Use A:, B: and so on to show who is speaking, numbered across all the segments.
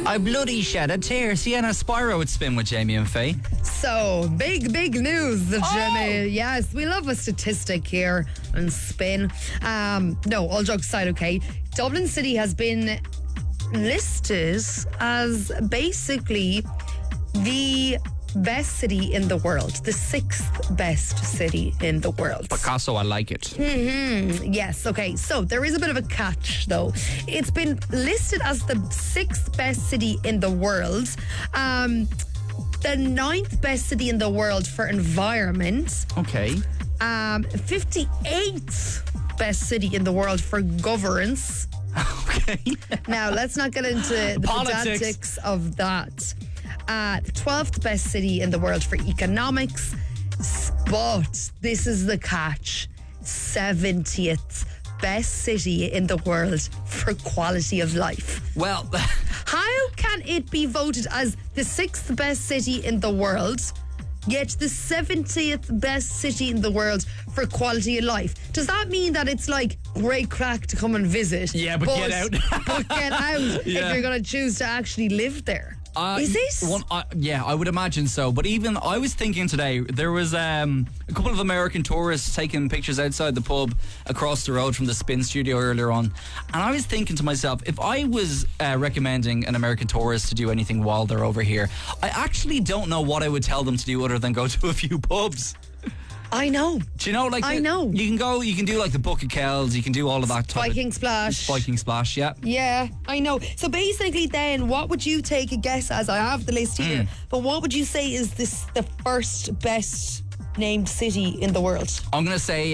A: I bloody shed a tear. Sienna Spyro would spin with Jamie and Faye.
B: So, big news, Jimmy. Yes, we love a statistic here and spin. No, all jokes aside, okay. Dublin City has been listed as basically the best city in the world, the 6th best city in the world.
A: Picasso, I like it.
B: Yes, okay. So there is a bit of a catch, though. It's been listed as the 6th best city in the world. The 9th best city in the world for environment.
A: Okay.
B: 58th best city in the world for governance.
A: Okay.
B: Now, let's not get into the
A: Politics.
B: pedantics of that. The 12th best city in the world for economics. But this is the catch. 70th best city in the world for quality of life.
A: Well,
B: How can it be voted as the 6th best city in the world, yet the 70th best city in the world for quality of life? Does that mean that it's like great crack to come and visit?
A: Yeah, but get out.
B: But get out if you're going to choose to actually live there. Is this?
A: Yeah, I would imagine so. But even I was thinking today, there was a couple of American tourists taking pictures outside the pub across the road from the Spin Studio earlier on. And I was thinking to myself, if I was recommending an American tourist to do anything while they're over here, I actually don't know what I would tell them to do other than go to a few pubs.
B: I know.
A: Do you know, like,
B: I know.
A: You can do like the Book of Kells, you can do all of that type
B: Viking Splash.
A: Viking Splash, yeah.
B: Yeah, I know. So basically then, what would you take a guess as? I have the list here. But what would you say is this the first best named city in the world?
A: I'm going to say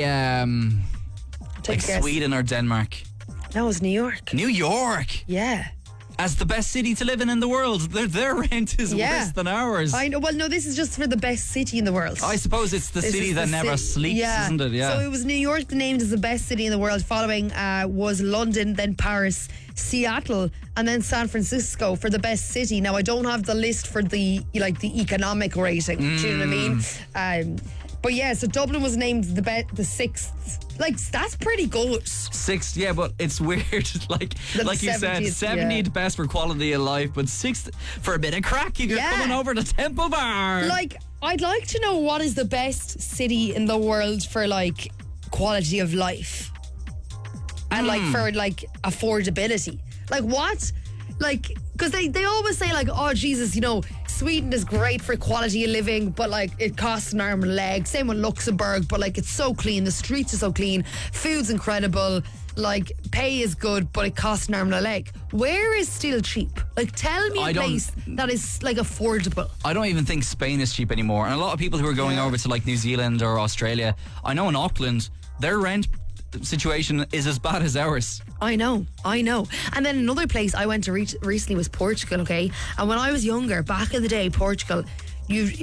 B: Take
A: like
B: a guess.
A: Sweden or Denmark.
B: No, it's New York.
A: New York!
B: Yeah.
A: As the best city to live in the world. Their rent is worse than ours.
B: I know. Well, no, this is just for the best city in the world.
A: I suppose it's the
B: This
A: city
B: is
A: that
B: the
A: never sleeps, isn't it? Yeah.
B: So it was New York named as the best city in the world. Following was London, then Paris, Seattle, and then San Francisco for the best city. Now I don't have the list for the economic rating. Do you know what I mean? But yeah, so Dublin was named the 6th. Like, that's pretty good.
A: 6th, yeah, but it's weird. like you said, 70th best for quality of life, but 6th for a bit of crack. You're coming over to Temple Bar.
B: Like, I'd like to know what is the best city in the world for like quality of life and like for like affordability. Like what? Like, because they always say like, oh Jesus, you know, Sweden is great for quality of living, but like it costs an arm and a leg. Same with Luxembourg, but like it's so clean, the streets are so clean, food's incredible, like pay is good, but it costs an arm and a leg. Where is still cheap? Like tell me a place that is like affordable.
A: I don't even think Spain is cheap anymore. And a lot of people who are going over to like New Zealand or Australia, I know in Auckland, their rent situation is as bad as ours.
B: I know. And then another place I went to recently was Portugal, okay? And when I was younger, back in the day, Portugal, you'd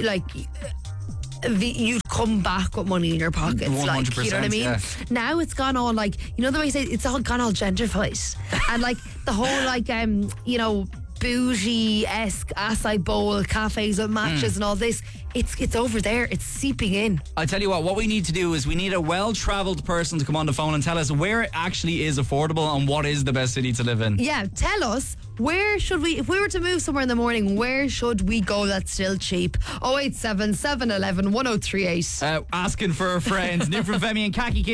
B: come back with money in your pockets,
A: 100%,
B: like, you know what I mean?
A: yeah.
B: Now it's gone all like, you know the way you say it's all gone all gentrified, and like the whole like you know, bougie-esque acai bowl cafes with matches and all this, it's over there, it's seeping in.
A: I tell you what we need to do is we need a well-travelled person to come on the phone and tell us where it actually is affordable and what is the best city to live in.
B: Yeah, tell us, where should we, if we were to move somewhere in the morning, where should we go that's still cheap? 087 711 1038.
A: Asking for a friend. New from Femi and Khaki Kid.